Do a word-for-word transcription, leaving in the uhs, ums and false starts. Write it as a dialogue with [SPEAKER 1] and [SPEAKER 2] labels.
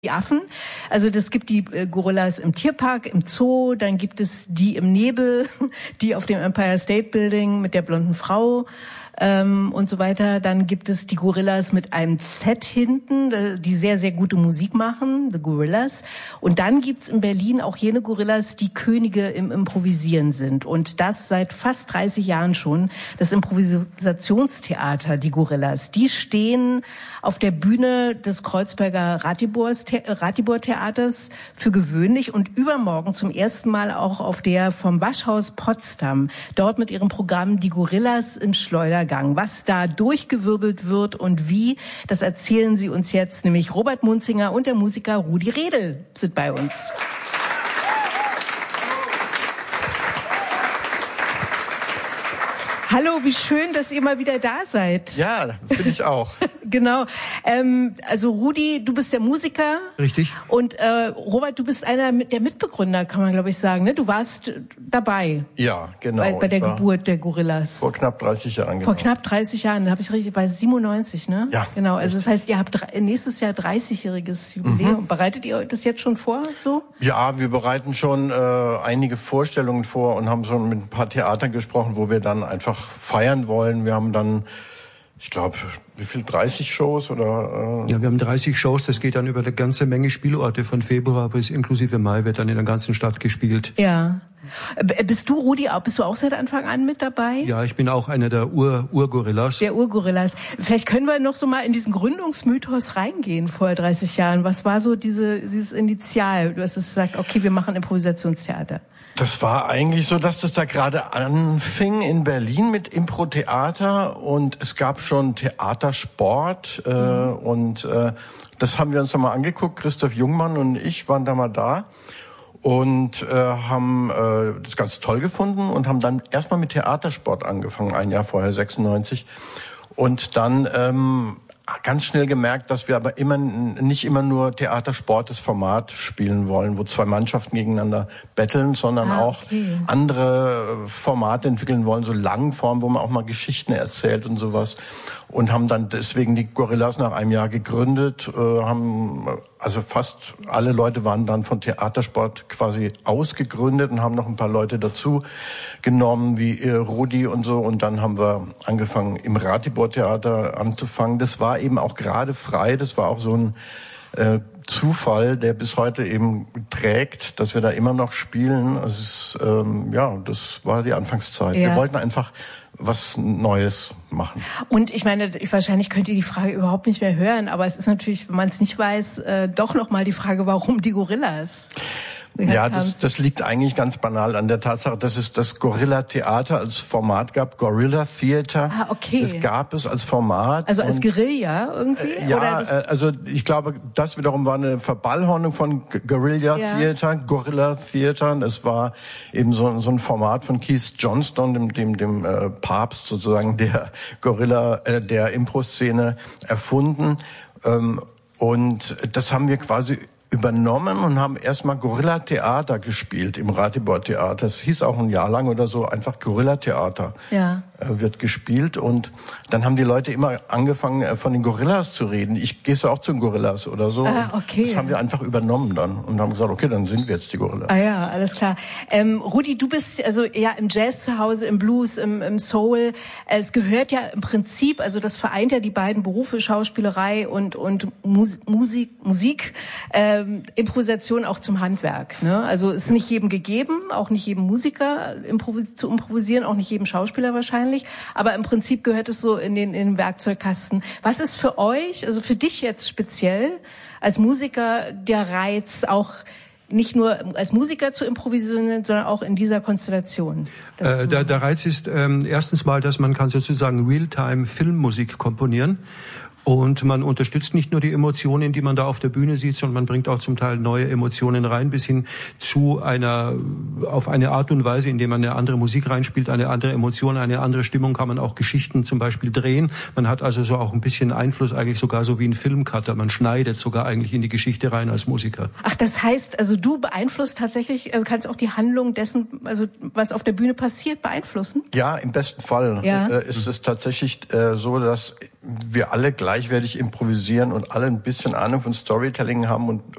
[SPEAKER 1] Die Affen, also das gibt die äh, Gorillas im Tierpark, im Zoo, dann gibt es die im Nebel, die auf dem Empire State Building mit der blonden Frau ähm, und so weiter. Dann gibt es die Gorillas mit einem Z hinten, die sehr, sehr gute Musik machen, The Gorillas. Und dann gibt's in Berlin auch jene Gorillas, die Könige im Improvisieren sind. Und das seit fast dreißig Jahren schon. Das Improvisationstheater, die Gorillas, die stehen auf der Bühne des Kreuzberger Ratibors Ratibor-Theaters für gewöhnlich und übermorgen zum ersten Mal auch auf der vom Waschhaus Potsdam. Dort mit ihrem Programm Die Gorillas im Schleudergang. Was da durchgewirbelt wird und wie, das erzählen sie uns jetzt, nämlich Robert Munzinger und der Musiker Rudi Redl sind bei uns. Hallo, wie schön, dass ihr mal wieder da seid.
[SPEAKER 2] Ja, bin ich auch.
[SPEAKER 1] Genau. Ähm, also Rudi, du bist der Musiker.
[SPEAKER 2] Richtig.
[SPEAKER 1] Und äh, Robert, du bist einer der Mitbegründer, kann man glaube ich sagen. Ne? Du warst dabei.
[SPEAKER 2] Ja, genau.
[SPEAKER 1] Bei, bei der Geburt der Gorillas.
[SPEAKER 2] Vor knapp dreißig Jahren. Genau.
[SPEAKER 1] Vor knapp dreißig Jahren, da habe ich richtig, bei siebenundneunzig, ne?
[SPEAKER 2] Ja.
[SPEAKER 1] Genau. Also das heißt, ihr habt nächstes Jahr dreißigjähriges Jubiläum. Mhm. Bereitet ihr das jetzt schon vor, so?
[SPEAKER 2] Ja, wir bereiten schon äh, einige Vorstellungen vor und haben schon mit ein paar Theatern gesprochen, wo wir dann einfach feiern wollen. Wir haben dann, ich glaube, wie viel, dreißig Shows oder? Äh ja, wir haben dreißig Shows, das geht dann über eine ganze Menge Spielorte. Von Februar bis inklusive Mai wird dann in der ganzen Stadt gespielt.
[SPEAKER 1] Ja. Bist du, Rudi, bist du auch seit Anfang an mit dabei?
[SPEAKER 2] Ja, ich bin auch einer der Ur Urgorillas.
[SPEAKER 1] Der Urgorillas. Vielleicht können wir noch so mal in diesen Gründungsmythos reingehen vor dreißig Jahren. Was war so diese, dieses Initial? Du hast gesagt, okay, wir machen Improvisationstheater.
[SPEAKER 2] Das war eigentlich so, dass das da gerade anfing in Berlin mit Impro-Theater und es gab schon Theatersport äh, mhm. und äh, das haben wir uns nochmal angeguckt. Christoph Jungmann und ich waren da mal da und äh, haben äh, das ganz toll gefunden und haben dann erstmal mit Theatersport angefangen, ein Jahr vorher, sechsundneunzig. Und dann ähm, ganz schnell gemerkt, dass wir aber immer nicht immer nur Theatersport, das Format spielen wollen, wo zwei Mannschaften gegeneinander betteln, sondern ah, okay. auch andere Formate entwickeln wollen, so Langform, wo man auch mal Geschichten erzählt und sowas. Und haben dann deswegen die Gorillas nach einem Jahr gegründet, äh, haben also fast alle Leute waren dann von Theatersport quasi ausgegründet und haben noch ein paar Leute dazu genommen, wie äh, Rudi und so. Und dann haben wir angefangen, im Ratibor-Theater anzufangen. Das war eben auch gerade frei. Das war auch so ein äh, Zufall, der bis heute eben trägt, dass wir da immer noch spielen. Also es ist, ähm, ja, das war die Anfangszeit. Ja. Wir wollten einfach was Neues machen.
[SPEAKER 1] Und ich meine, wahrscheinlich könnt ihr die Frage überhaupt nicht mehr hören, aber es ist natürlich, wenn man es nicht weiß, äh, doch nochmal die Frage, warum die Gorillas?
[SPEAKER 2] Ja, das, das liegt eigentlich ganz banal an der Tatsache, dass es das Gorilla-Theater als Format gab, Gorilla Theater.
[SPEAKER 1] Ah, okay.
[SPEAKER 2] Das gab es als Format.
[SPEAKER 1] Also als Guerilla irgendwie?
[SPEAKER 2] Äh, ja,
[SPEAKER 1] Oder das
[SPEAKER 2] also ich glaube, das wiederum war eine Verballhornung von Guerilla ja. Theater, Gorilla Theater. Das war eben so, so ein Format von Keith Johnston, dem, dem, dem äh, Papst sozusagen der Gorilla, äh, der Impro-Szene erfunden. Ähm, und das haben wir quasi übernommen und haben erstmal Gorilla-Theater gespielt im Ratibor-Theater. Es hieß auch ein Jahr lang oder so einfach Gorilla-Theater.
[SPEAKER 1] Ja.
[SPEAKER 2] Wird gespielt und dann haben die Leute immer angefangen, von den Gorillas zu reden. Ich gehst du auch zu den Gorillas oder so?
[SPEAKER 1] Ah, okay.
[SPEAKER 2] Das haben wir einfach übernommen dann und haben gesagt, okay, dann sind wir jetzt die Gorillas.
[SPEAKER 1] Ah ja, alles klar. Ähm, Rudi, du bist also ja im Jazz zu Hause, im Blues, im, im Soul. Es gehört ja im Prinzip, also das vereint ja die beiden Berufe, Schauspielerei und und Mus Musik, Musik, ähm, Improvisation auch zum Handwerk. Ne? Also ist nicht jedem gegeben, auch nicht jedem Musiker improvis zu improvisieren, auch nicht jedem Schauspieler wahrscheinlich. Aber im Prinzip gehört es so in den, in den Werkzeugkasten. Was ist für euch, also für dich jetzt speziell als Musiker der Reiz, auch nicht nur als Musiker zu improvisieren, sondern auch in dieser Konstellation?
[SPEAKER 3] Äh, der, der Reiz ist ähm, erstens mal, dass man kann sozusagen Realtime-Filmmusik komponieren. Und man unterstützt nicht nur die Emotionen, die man da auf der Bühne sieht, sondern man bringt auch zum Teil neue Emotionen rein, bis hin zu einer, auf eine Art und Weise, indem man eine andere Musik reinspielt, eine andere Emotion, eine andere Stimmung, kann man auch Geschichten zum Beispiel drehen. Man hat also so auch ein bisschen Einfluss, eigentlich sogar so wie ein Filmcutter. Man schneidet sogar eigentlich in die Geschichte rein als Musiker.
[SPEAKER 1] Ach, das heißt, also du beeinflusst tatsächlich, also kannst auch die Handlung dessen, also was auf der Bühne passiert, beeinflussen?
[SPEAKER 2] Ja, im besten Fall
[SPEAKER 1] ja.
[SPEAKER 2] äh, ist es tatsächlich äh, so, dass wir alle gleichwertig improvisieren und alle ein bisschen Ahnung von Storytelling haben und